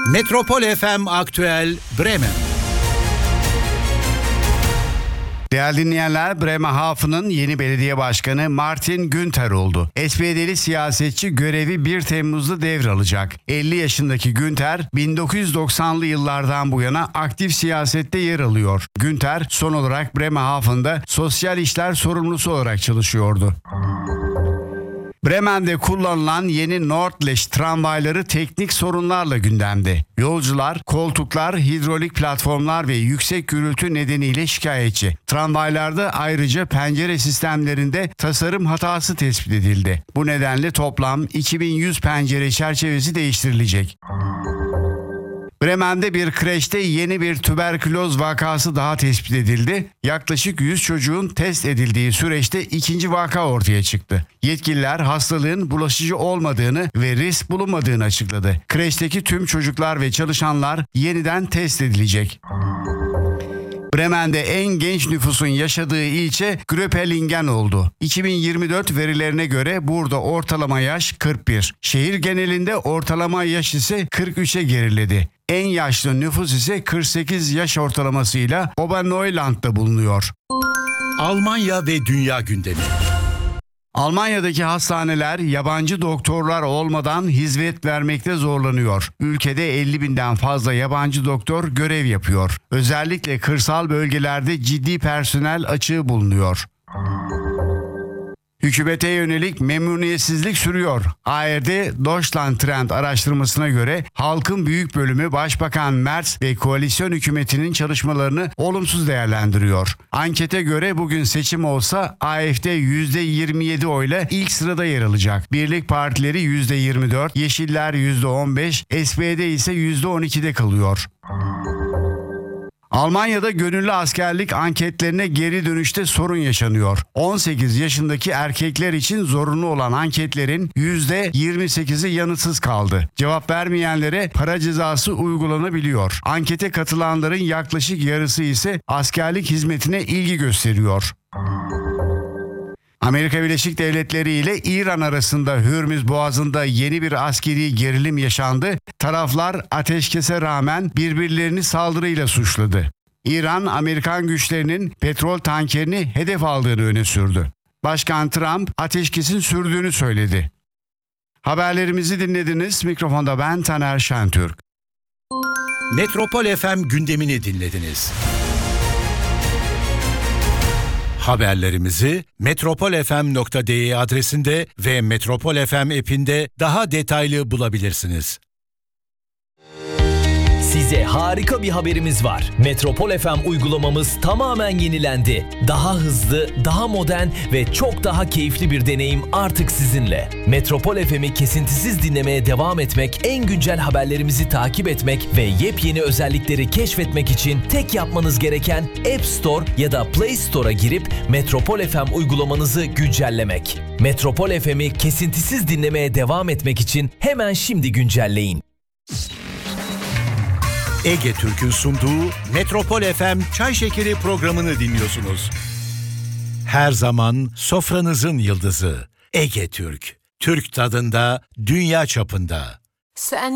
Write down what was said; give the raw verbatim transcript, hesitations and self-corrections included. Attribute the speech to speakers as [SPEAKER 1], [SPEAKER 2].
[SPEAKER 1] Metropol F M Aktüel Bremen.
[SPEAKER 2] Değerli dinleyenler, Bremerhaven'ın yeni belediye başkanı Martin Günther oldu. S P D'li siyasetçi görevi bir Temmuz'da devralacak. elli yaşındaki Günther, bin dokuz yüz doksanlı yıllardan bu yana aktif siyasette yer alıyor. Günther son olarak Bremerhaven'da sosyal işler sorumlusu olarak çalışıyordu. Bremen'de kullanılan yeni Nordlicht tramvayları teknik sorunlarla gündemde. Yolcular, koltuklar, hidrolik platformlar ve yüksek gürültü nedeniyle şikayetçi. Tramvaylarda ayrıca pencere sistemlerinde tasarım hatası tespit edildi. Bu nedenle toplam iki bin yüz pencere çerçevesi değiştirilecek. Bremen'de bir kreşte yeni bir tüberküloz vakası daha tespit edildi. Yaklaşık yüz çocuğun test edildiği süreçte ikinci vaka ortaya çıktı. Yetkililer hastalığın bulaşıcı olmadığını ve risk bulunmadığını açıkladı. Kreşteki tüm çocuklar ve çalışanlar yeniden test edilecek. Bremen'de en genç nüfusun yaşadığı ilçe Gröpelingen oldu. iki bin yirmi dört verilerine göre burada ortalama yaş kırk bir. Şehir genelinde ortalama yaş ise kırk üçe geriledi. En yaşlı nüfus ise kırk sekiz yaş ortalamasıyla Oberneuland'da bulunuyor.
[SPEAKER 1] Almanya ve dünya gündemi.
[SPEAKER 2] Almanya'daki hastaneler yabancı doktorlar olmadan hizmet vermekte zorlanıyor. Ülkede elli binden fazla yabancı doktor görev yapıyor. Özellikle kırsal bölgelerde ciddi personel açığı bulunuyor. Hükümete yönelik memnuniyetsizlik sürüyor. A R D Deutschland Trend araştırmasına göre halkın büyük bölümü Başbakan Merz ve koalisyon hükümetinin çalışmalarını olumsuz değerlendiriyor. Ankete göre bugün seçim olsa A F D yüzde yirmi yedi oyla ilk sırada yer alacak. Birlik partileri yüzde yirmi dört, Yeşiller yüzde on beş, S P D ise yüzde on ikide kalıyor. Almanya'da gönüllü askerlik anketlerine geri dönüşte sorun yaşanıyor. on sekiz yaşındaki erkekler için zorunlu olan anketlerin yüzde yirmi sekizi yanıtsız kaldı. Cevap vermeyenlere para cezası uygulanabiliyor. Ankete katılanların yaklaşık yarısı ise askerlik hizmetine ilgi gösteriyor. Amerika Birleşik Devletleri ile İran arasında Hürmüz Boğazı'nda yeni bir askeri gerilim yaşandı. Taraflar ateşkese rağmen birbirlerini saldırıyla suçladı. İran, Amerikan güçlerinin petrol tankerini hedef aldığını öne sürdü. Başkan Trump ateşkesin sürdüğünü söyledi. Haberlerimizi dinlediniz. Mikrofonda ben Taner Şentürk.
[SPEAKER 1] Metropol F M gündemini dinlediniz. Haberlerimizi metropol f m nokta d e adresinde ve Metropol F M app'inde daha detaylı bulabilirsiniz.
[SPEAKER 3] Size harika bir haberimiz var. Metropol F M uygulamamız tamamen yenilendi. Daha hızlı, daha modern ve çok daha keyifli bir deneyim artık sizinle. Metropol F M'i kesintisiz dinlemeye devam etmek, en güncel haberlerimizi takip etmek ve yepyeni özellikleri keşfetmek için tek yapmanız gereken App Store ya da Play Store'a girip Metropol F M uygulamanızı güncellemek. Metropol F M'i kesintisiz dinlemeye devam etmek için hemen şimdi güncelleyin.
[SPEAKER 1] Ege Türk'ün sunduğu Metropol F M Çay Şekeri programını dinliyorsunuz. Her zaman sofranızın yıldızı Ege Türk. Türk tadında, dünya çapında.
[SPEAKER 4] Sen